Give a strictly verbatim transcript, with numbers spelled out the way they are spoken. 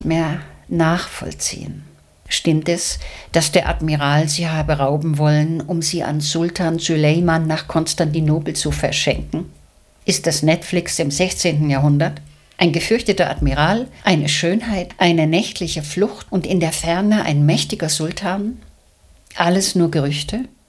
mehr nachvollziehen. Stimmt es, dass der Admiral sie habe rauben wollen, um sie an Sultan Süleyman nach Konstantinopel zu verschenken? Ist das Netflix im sechzehnten Jahrhundert? Ein gefürchteter Admiral, eine Schönheit, eine nächtliche Flucht und in der Ferne ein mächtiger Sultan? Alles nur Gerüchte?